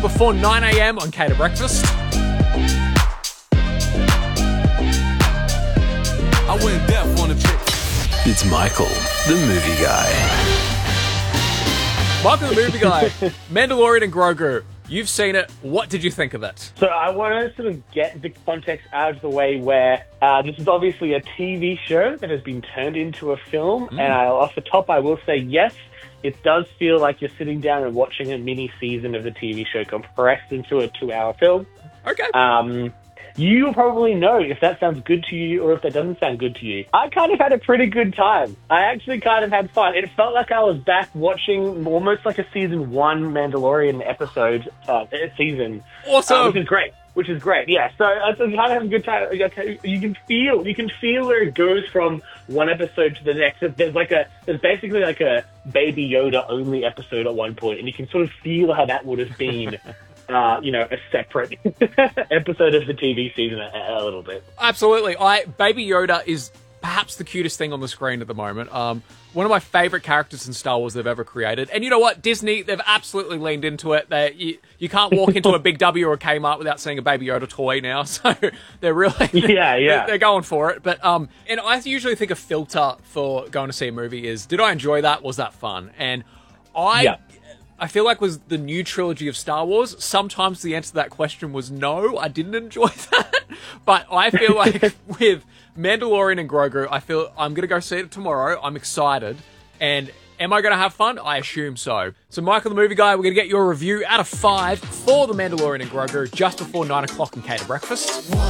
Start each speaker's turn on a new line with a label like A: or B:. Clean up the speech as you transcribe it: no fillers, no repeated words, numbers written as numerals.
A: before 9 a.m. on Cater Breakfast.
B: I went deaf on a chick.
C: It's Michael, the movie guy.
A: Michael, the movie guy. Mandalorian and Grogu. You've seen it. What did you think of it?
D: So I want to sort of get the context out of the way where this is obviously a TV show that has been turned into a film. And off the top, I will say, yes, it does feel like you're sitting down and watching a mini season of the TV show compressed into a 2-hour film.
A: Okay.
D: You probably know if that sounds good to you or if that doesn't sound good to you. I kind of had a pretty good time. I actually kind of had fun. It felt like I was back watching almost like a season 1 Mandalorian episode season.
A: Awesome.
D: Which is great. Yeah. So I kind of have a good time. You can feel where it goes from one episode to the next. There's basically like a Baby Yoda only episode at one point, and you can sort of feel how that would have been. A separate episode of the TV season a little bit.
A: Absolutely. Baby Yoda is perhaps the cutest thing on the screen at the moment. One of my favourite characters in Star Wars they've ever created. And you know what? Disney, they've absolutely leaned into it. You can't walk into a Big W or a Kmart without seeing a Baby Yoda toy now. So they're really... They're going for it. But and I usually think a filter for going to see a movie is, did I enjoy that? Was that fun? And I feel like with the new trilogy of Star Wars, sometimes the answer to that question was no, I didn't enjoy that. But I feel like with Mandalorian and Grogu, I feel I'm going to go see it tomorrow. I'm excited. And am I going to have fun? I assume so. So Michael, the movie guy, we're going to get your review out of 5 for The Mandalorian and Grogu just before 9 o'clock in Cater Breakfast.